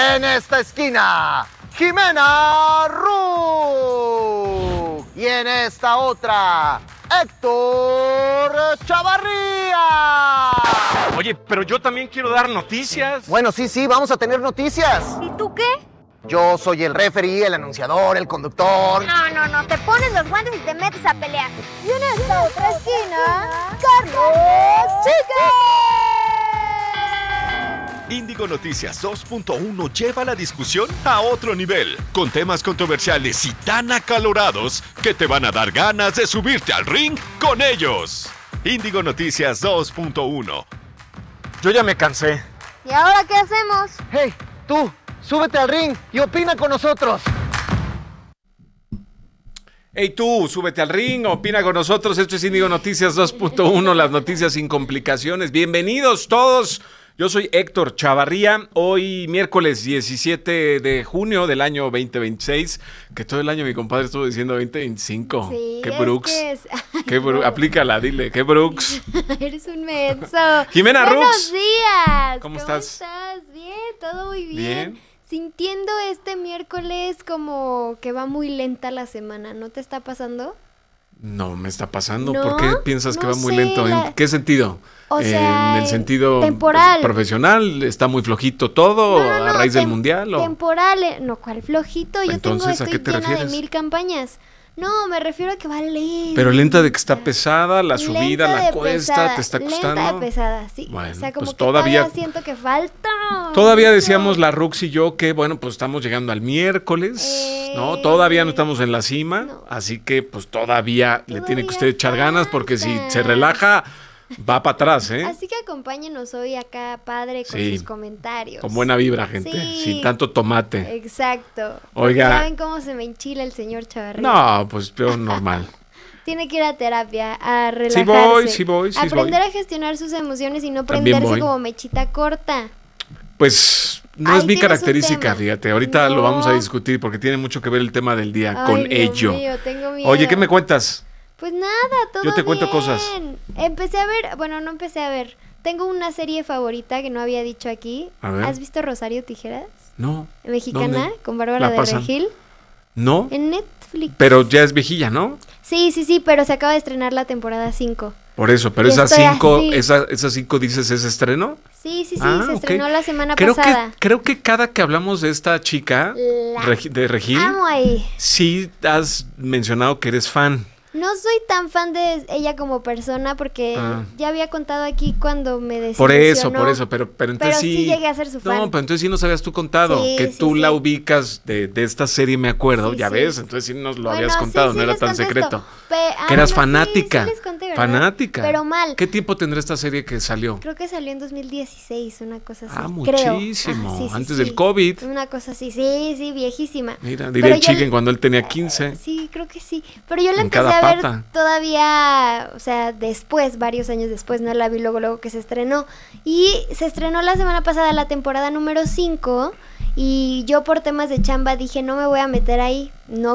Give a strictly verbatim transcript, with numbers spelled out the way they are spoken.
En esta esquina, Jimena Ru. Y en esta otra, Héctor Chavarría. Oye, pero yo también quiero dar noticias. Bueno, sí, sí, vamos a tener noticias. ¿Y tú qué? Yo soy el referee, el anunciador, el conductor. No, no, no, te pones los guantes y te metes a pelear. Y en esta otra esquina, Carlos Chique. Índigo Noticias dos punto uno lleva la discusión a otro nivel, con temas controversiales y tan acalorados que te van a dar ganas de subirte al ring con ellos. Índigo Noticias dos punto uno. Yo ya me cansé. ¿Y ahora qué hacemos? Hey, tú, súbete al ring y opina con nosotros. Hey tú, súbete al ring, opina con nosotros. Esto es Índigo Noticias dos punto uno, las noticias sin complicaciones. Bienvenidos todos. Yo soy Héctor Chavarría, hoy miércoles diecisiete de junio del año veinte veintiséis, que todo el año mi compadre estuvo diciendo veinte veinticinco. Sí, ¿Qué es Brooks? que es... ¿Qué Bru- no. Aplícala, dile, ¿qué Brooks? Eres un menso. Jimena Buenos Rux. días. ¿Cómo estás? estás? Bien, todo muy bien. Bien. Sintiendo este miércoles como que va muy lenta la semana, ¿no te está pasando? No, me está pasando. ¿No? ¿Por qué piensas que No va muy sé, lento? ¿En la- qué sentido? O Eh, sea, ¿En el sentido temporal. profesional? ¿Está muy flojito todo No, no, a no, raíz del tem- mundial? O... Temporal, eh, no, ¿cuál flojito? Yo Entonces, tengo, ¿a qué estoy te llena refieres? de mil campañas. No, me refiero a que va lenta. Pero lenta de que está pesada, la subida, Lenta la de cuesta, pesada, te está Lenta costando. de pesada, sí. Bueno, o sea, como pues que todavía- todavía siento que falta. Todavía mucho. decíamos la Rux y yo que, bueno, pues estamos llegando al miércoles, Eh, ¿no? Todavía no estamos en la cima, no. así que pues todavía, le tiene que Todavía usted echar ganas porque si falta. se relaja, va para atrás, ¿eh? Así que acompáñenos hoy acá, padre, con Sí, sus comentarios. Con buena vibra, gente, Sí. sin tanto tomate. Exacto. Oiga. Porque ¿saben cómo se me enchila el señor Chavarría? No, pues peor normal. Tiene que ir a terapia, a Sí relajarse. voy, sí voy, sí Aprender voy. a gestionar sus emociones y no También prenderse voy. como mechita corta. Pues no Ahí es mi tienes un característica, tema. fíjate, ahorita No. lo vamos a discutir porque tiene mucho que ver el tema del día Ay, con Dios ello. mío, tengo miedo. Oye, ¿qué me cuentas? Pues nada, todo Yo te cuento bien. cosas. Empecé a ver, bueno, no empecé a ver. Tengo una serie favorita que no había dicho aquí. A ver. ¿Has visto Rosario Tijeras? No, Mexicana, ¿Dónde? con Bárbara ¿La de pasan? Regil. no, En Netflix. pero ya es viejilla, ¿no? Sí, sí, sí, pero se acaba de estrenar la temporada cinco. Por eso, pero Y esas estoy cinco, así. esa, esas cinco dices, ¿es estreno? Sí, sí, sí, Ah, se ok. estrenó la semana Creo pasada. que, creo que cada que hablamos de esta chica, La Regi- de Regil, Amo ahí. sí has mencionado que eres fan. No soy tan fan de ella como persona porque Ah. ya había contado aquí cuando me desilusionó. Por eso, por eso, pero, pero entonces Pero sí llegué a ser su fan. No, pero entonces sí nos habías tú contado, Sí, que sí, tú sí. la ubicas de, de esta serie, me acuerdo, Sí, ya sí. ves, entonces sí nos lo Bueno, habías sí, contado, sí no era les tan contesto. secreto. Pe- ah, Que eras bueno, sí, fanática. sí les conté, ¿verdad? Fanática. Pero mal. ¿Qué tiempo tendrá esta serie que salió? Creo que salió en dos mil dieciséis, una cosa así. Ah, creo. muchísimo, Ajá, sí, sí, antes sí. del COVID. Una cosa así, sí, sí, viejísima. Mira, Pero diría el yo- Chicken cuando él tenía quince. Sí, creo que sí. Pero yo la En empecé cada a ver pata. todavía, o sea, después, varios años después, no la vi luego, luego que se estrenó. Y se estrenó la semana pasada la temporada número cinco y yo por temas de chamba dije, no me voy a meter ahí, no